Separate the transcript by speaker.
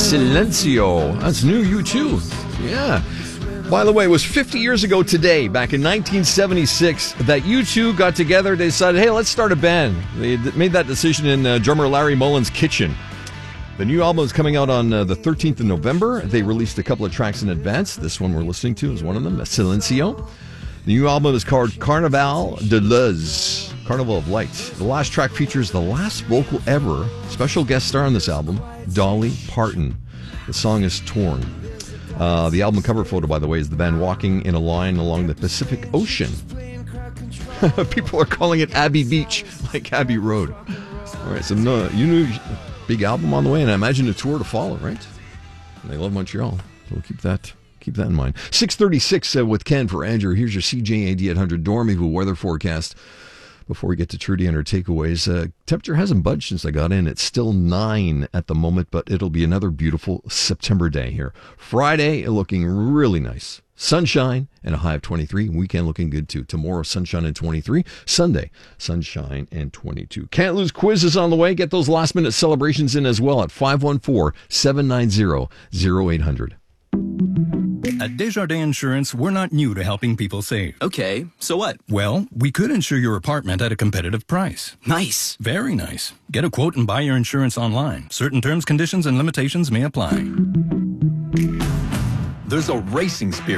Speaker 1: Silencio. That's new, U2. Yeah. By the way, it was 50 years ago today, back in 1976, that U2 got together. They decided, hey, let's start a band. They made that decision in drummer Larry Mullen's kitchen. The new album is coming out on the 13th of November. They released a couple of tracks in advance. This one we're listening to is one of them, Silencio. The new album is called Carnaval de Luz, Carnival of Light. The last track features the last vocal ever, special guest star on this album, Dolly Parton. The song is Torn. The album cover photo, by the way, is the band walking in a line along the Pacific Ocean. People are calling it Abbey Beach, like Abbey Road. All right, so no, you knew big album on the way, and I imagine a tour to follow, right? And they love Montreal, so we'll keep that in mind. 6:36 with Ken for Andrew. Here's your CJAD 800 Dormiville weather forecast. Before we get to Trudy and her takeaways, temperature hasn't budged since I got in. It's still 9 at the moment, but it'll be another beautiful September day here. Friday looking really nice. Sunshine and a high of 23. Weekend looking good too. Tomorrow, sunshine and 23. Sunday, sunshine and 22. Can't lose quiz is on the way. Get those last minute celebrations in as well at 514-790-0800.
Speaker 2: At Desjardins Insurance, we're not new to helping people save.
Speaker 3: Okay, so what?
Speaker 2: Well, we could insure your apartment at a competitive price.
Speaker 3: Nice.
Speaker 2: Very nice. Get a quote and buy your insurance online. Certain terms, conditions, and limitations may apply.
Speaker 4: There's a racing spirit